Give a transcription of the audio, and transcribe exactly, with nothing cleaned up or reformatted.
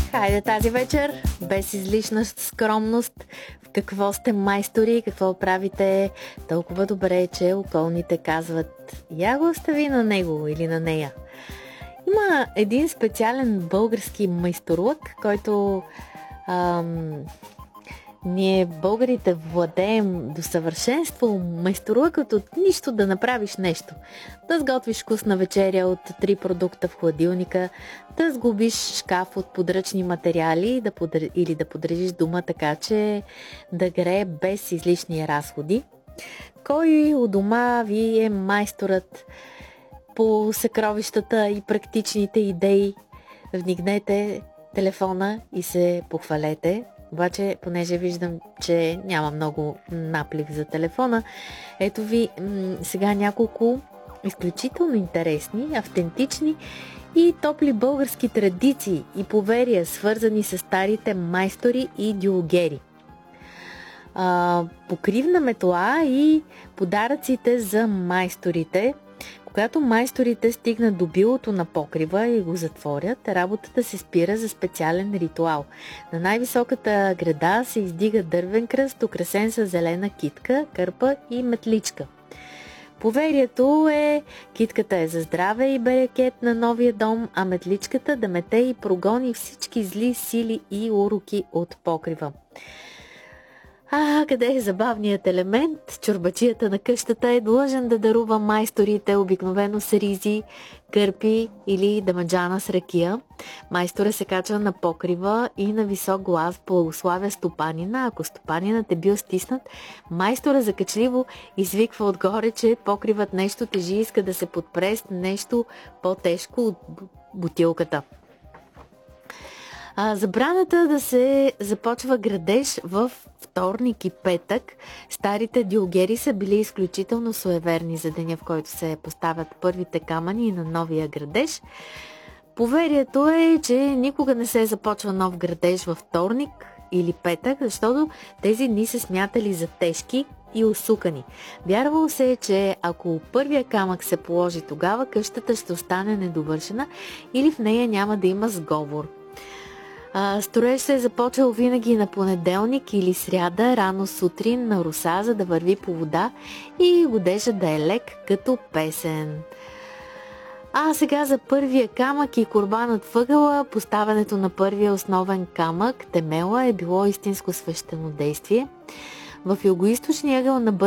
Хайде тази вечер, без излишна скромност, в какво сте майстори, какво правите толкова добре, че околните казват: я го остави на него или на нея. Има един специален български майсторлък, който ам, ние българите владеем до съвършенство. Майсторлъкът от нищо да направиш нещо. Да сготвиш вкусна вечеря от три продукта в хладилника, да сглобиш шкаф от подръчни материали да подр... или да подредиш дома така, че да грее без излишни разходи. Кой у дома ви е майсторът по съкровищата и практичните идеи? Вдигнете телефона и се похвалете. Обаче, понеже виждам, че няма много наплив за телефона, ето ви м- сега няколко изключително интересни, автентични и топли български традиции и поверия, свързани с старите майстори и дюлгери. А, покривна метла и подаръците за майсторите. Когато майсторите стигнат до билото на покрива и го затворят, работата се спира за специален ритуал. На най-високата града се издига дървен кръст, украсен с зелена китка, кърпа и метличка. Поверието е, китката е за здраве и берекет на новия дом, а метличката да мете и прогони всички зли сили и уроки от покрива. А, къде е забавният елемент? Чорбачията на къщата е длъжен да дарува майсторите обикновено с ризи, кърпи или дамаджана с ракия. Майстора се качва на покрива и на висок глас благославя стопанина. Ако стопанинът е бил стиснат, майстора закачливо извиква отгоре, че покривът нещо тежи и иска да се подпре с нещо по-тежко от бутилката. А, забраната да се започва градеж в вторник и петък. Старите дюлгери са били изключително суеверни за деня, в който се поставят първите камъни на новия градеж. Поверието е, че никога не се започва нов градеж във вторник или петък, защото тези дни се смятали за тежки и усукани. Вярвало се, че ако първия камък се положи тогава, къщата ще остане недовършена или в нея няма да има сговор. Строеж се е започвал винаги на понеделник или сряда, рано сутрин на роса, за да върви по вода и годежът да е лек като песен. А сега за първия камък и курбанът въгъла, поставянето на първия основен камък, темела, е било истинско свещено действие. В югоизточния ъгъл на